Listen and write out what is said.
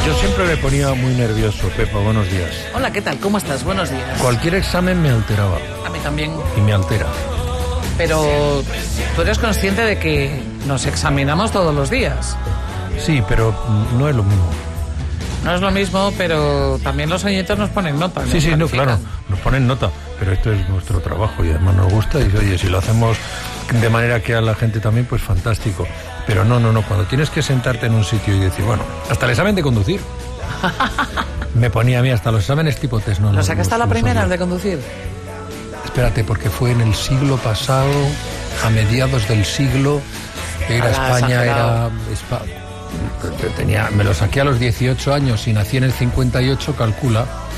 Yo siempre me ponía muy nervioso, Pepa, buenos días. Hola, ¿qué tal? ¿Cómo estás? Buenos días. Cualquier examen me alteraba. A mí también. Y me altera. Pero tú eres consciente de que nos examinamos todos los días. Sí, pero no es lo mismo. No es lo mismo, pero también los añitos nos ponen nota, ¿no? Sí, no, claro, nos ponen nota, pero esto es nuestro trabajo y además nos gusta y oye, si lo hacemos de manera que a la gente también, pues fantástico. Pero no, cuando tienes que sentarte en un sitio y decir, bueno, hasta el examen de conducir. Me ponía a mí hasta los exámenes tipo test, ¿no? ¿Lo sacaste a la primera, el de conducir? Espérate, porque fue en el siglo pasado, a mediados del siglo, era España, era... me lo saqué a los 18 años y nací en el 58, calcula.